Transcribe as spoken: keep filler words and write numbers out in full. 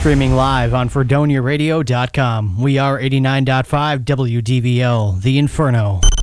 Streaming live on fredonia radio dot com. We are eighty-nine point five W D V L, The Inferno.